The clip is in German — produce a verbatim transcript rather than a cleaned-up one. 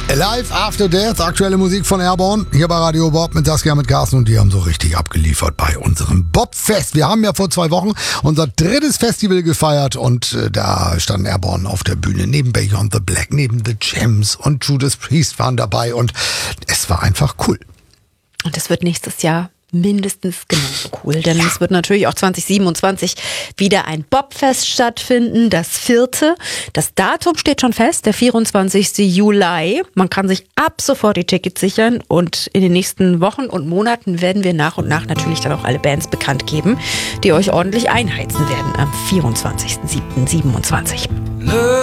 Live After Death, aktuelle Musik von Airborne, hier bei Radio Bob mit Saskia, mit Carsten, und die haben so richtig abgeliefert bei unserem Bobfest. Wir haben ja vor zwei Wochen unser drittes Festival gefeiert und äh, da standen Airborne auf der Bühne, neben Beyond the Black, neben The Gems und Judas Priest waren dabei und es war einfach cool. Und es wird nächstes Jahr mindestens genauso cool, denn es wird natürlich auch zwanzig siebenundzwanzig wieder ein Bobfest stattfinden, das vierte. Das Datum steht schon fest, der vierundzwanzigsten Juli. Man kann sich ab sofort die Tickets sichern und in den nächsten Wochen und Monaten werden wir nach und nach natürlich dann auch alle Bands bekannt geben, die euch ordentlich einheizen werden am vierundzwanzigsten siebten siebenundzwanzig.